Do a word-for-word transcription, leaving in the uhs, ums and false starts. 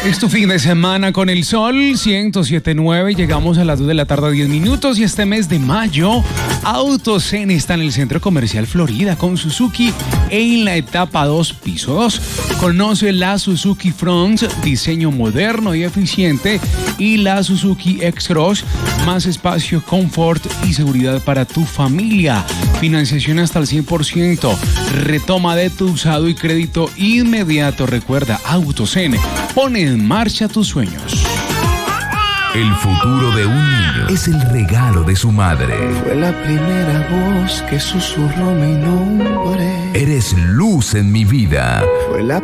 Es tu fin de semana con el sol ciento siete punto nueve. Llegamos a las dos de la tarde, diez minutos. Y este mes de mayo, Autocen está en el Centro Comercial Florida con Suzuki en la etapa dos, piso dos. Conoce la Suzuki Front, diseño moderno y eficiente, y la Suzuki X-Cross, más espacio, confort y seguridad para tu familia. Financiación hasta el cien por ciento. Retoma de tu usado y crédito inmediato. Recuerda, Autocen pone en marcha tus sueños. El futuro de un niño es el regalo de su madre. Fue la primera voz que susurró mi nombre. Eres luz en mi vida. Fue la